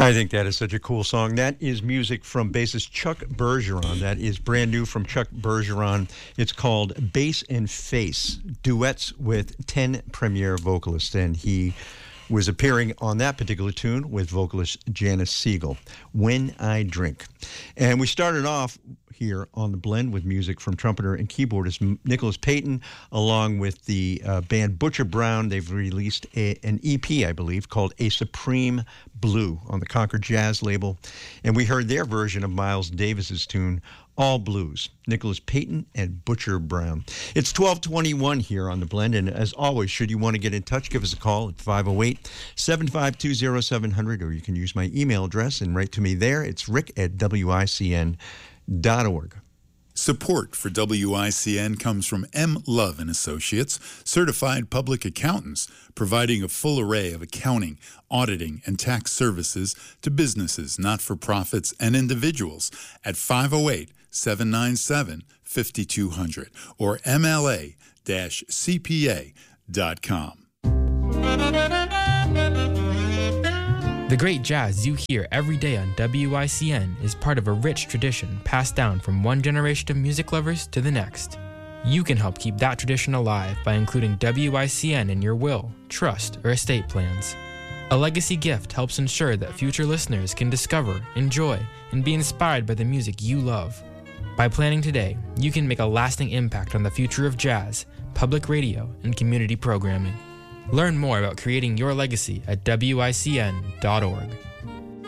I think that is such a cool song. That is music from bassist Chuck Bergeron. That is brand new from Chuck Bergeron. It's called Bass and Face, duets with 10 premier vocalists, and he was appearing on that particular tune with vocalist Janice Siegel, When I Drink. And we started off here on The Blend with music from trumpeter and keyboardist Nicholas Payton, along with the band Butcher Brown. They've released an EP, I believe, called A Supreme Blue on the Concord Jazz label. And we heard their version of Miles Davis's tune, All Blues, Nicholas Payton and Butcher Brown. It's 12:21 here on The Blend, and as always, should you want to get in touch, give us a call at 508-752-0700, or you can use my email address and write to me there. It's rick@wicn.org. Support for WICN comes from M. Love & Associates, certified public accountants, providing a full array of accounting, auditing, and tax services to businesses, not-for-profits, and individuals at 508-797-5200 or mla-cpa.com. The great jazz you hear every day on WICN is part of a rich tradition passed down from one generation of music lovers to the next. You can help keep that tradition alive by including WICN in your will, trust, or estate plans. A legacy gift helps ensure that future listeners can discover, enjoy, and be inspired by the music you love. By planning today, you can make a lasting impact on the future of jazz, public radio, and community programming. Learn more about creating your legacy at WICN.org.